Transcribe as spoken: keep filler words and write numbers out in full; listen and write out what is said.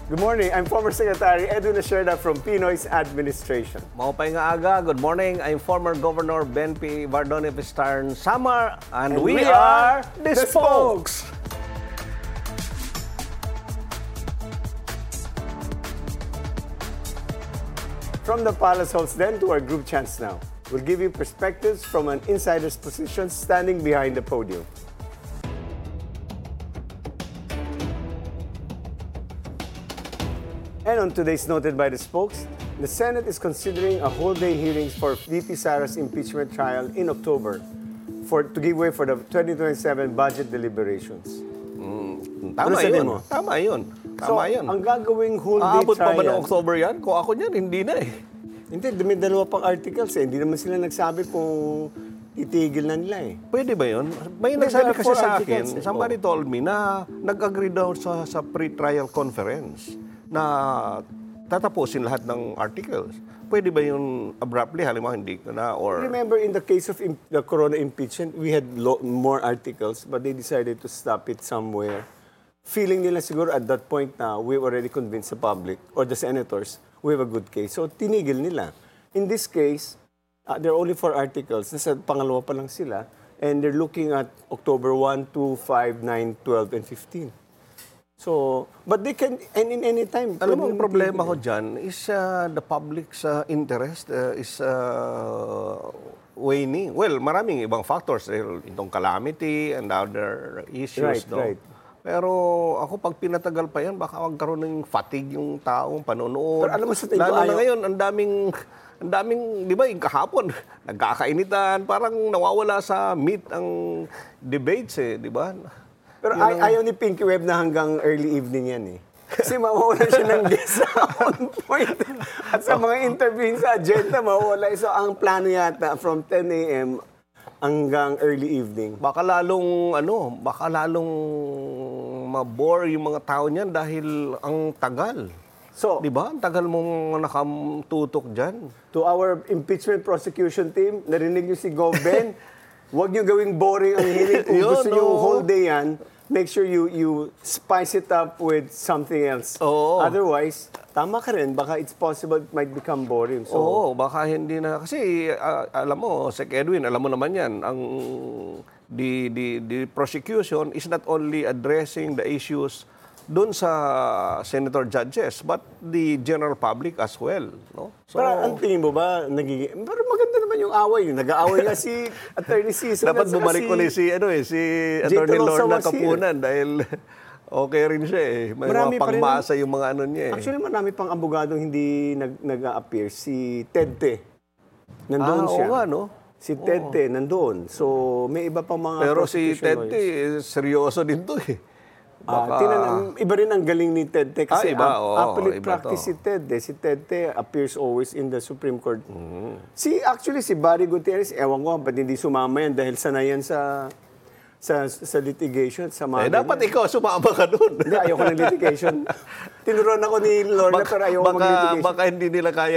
Good morning. I'm former Secretary Edwin Asherda from Pinoy's Administration. Maupay nga aga. Good morning. I'm former Governor Ben P. Bardone Pistarn Samar, and, And we, we are are the the Spokes. From the Palace Halls then to our group chants now. We'll give you perspectives from an insider's position standing behind the podium. And on today's Noted by the Spokes, the Senate is considering a whole-day hearings for V P Sara's impeachment trial in October for to give way for the twenty twenty-seven budget deliberations. Tama Ano sabi yun. mo? Tama yun. So, Tama yun. ang gagawing whole-day Aabot pa ba ng trial... October yan? Kung ako niyan, hindi na eh. Hindi, may dalawa pang articles eh. Hindi naman sila nagsabi kung titigil na nila eh. Pwede ba yun? May There nagsabi are kasi four sa articles, akin, eh. somebody Oh. told me na nag-agree daw sa, sa pre-trial conference na tatapusin lahat ng articles. Pwede ba yun abruptly, halimbawa hindi ko na, or... Remember, in the case of im- the Corona impeachment, we had lo- more articles, but they decided to stop it somewhere. Feeling nila siguro at that point na we've already convinced the public or the senators we have a good case. So, tinigil nila. In this case, uh, there are only four articles. Nasa pangalawa pa lang sila. And they're looking at October one, two, five, nine, twelve, and fifteen. So, but they can, and in any time. Alam mo, pwede ang problema nilang ko dyan is uh, the public's uh, interest uh, is uh, waning. Well, maraming ibang factors. Dahil itong calamity and other issues. Right, no? right. Pero ako, pag pinatagal pa yan, baka magkaroon ng fatigue yung taong panonood. Pero alam mo sa tingin ko, Lalo na ayaw- ngayon, ang daming, ang daming, di ba, yung kahapon, nagkakainitan, parang nawawala sa meat ang debates eh, di ba? Pero Yun ay, ang- ayaw ni Pinky Web na hanggang early evening yan eh. Kasi mawawala siya ng guest on point. At sa mga interview sa agenda, mawawala. So ang plano yata from ten a m hanggang early evening. Baka lalong, ano, baka lalong mabore yung mga tao niyan dahil ang tagal. So, Di ba? Ang tagal mong nakatutok dyan. to our impeachment prosecution team, narinig niyo si Gov Ben, huwag niyo gawing boring ang hearing. Kung Yun, gusto niyo oo. whole day yan, make sure you you spice it up with something else. Oo. Otherwise, tama ka rin, baka it's possible it might become boring. So, Oo, baka hindi na. Kasi ah, alam mo, Sec Edwin, alam mo naman yan, ang the, the, the prosecution is not only addressing the issues doon sa senator judges, but the general public as well. No? So, Pero ang tingin mo ba, nagiging... Pero maganda naman yung away. Nag-aaway nga si Attorney Cesar. dapat at saka bumalik si- ulit si, ano, eh, si J. Attorney Tolosa Lorna was here. Kapunan dahil okay rin siya eh. May Marami mga pa rin pangmasa yung mga ano niya eh. Actually, marami pang abogadong hindi nag, nag-appear. Si Ted Te. Nandoon ah, siya. oo nga, no? Si Ted Te, nandoon. So, may iba pang mga Pero si prosecution Ted lawyers. eh, seryoso din to eh. Ah, Baka- tinan- iba rin ang galing ni Ted Te. Kasi Ah, iba, ap- oo, appellate iba practice to. si Ted Te. Si Ted Te appears always in the Supreme Court. Mm-hmm. Si, actually, si Barry Gutierrez, ewan ko, ba't hindi sumama yan dahil sanay yan sa, sa, sa litigation. Sa mga Eh, dapat ikaw sumama ka doon. Hindi, ayoko ng litigation. Tinuruan ako ni Lorna, pero ayoko baka, mag-litigation. baka hindi nila kaya